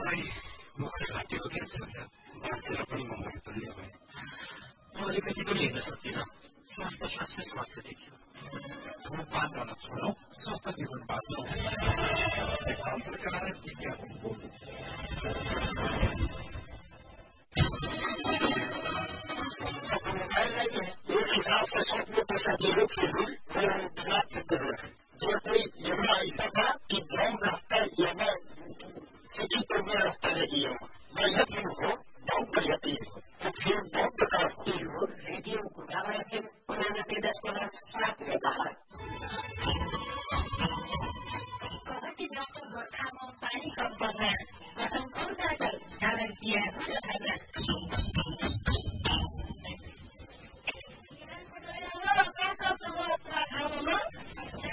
मलाई मुखले घाँटेको क्यान्सर छ, मान्छेलाई पनि म मर्तुल्य भएँ। म अलिकति पनि हेर्न सक्दिनँ, स्वास्थ्य साँच्चै स्वास्थ्य देखियो। धुमपान गर्न छोडौँ, स्वस्थ जीवन बाँच्छौँ। नेपाल सरकार विज्ञापन बोर्ड। मोबाइललाई एक हिसाब से सौंपने पैसा जरूरत है, दिमाग की जरूरत है। जो कोई यहाँ ऐसा था कि जौन रास्ता यहाँ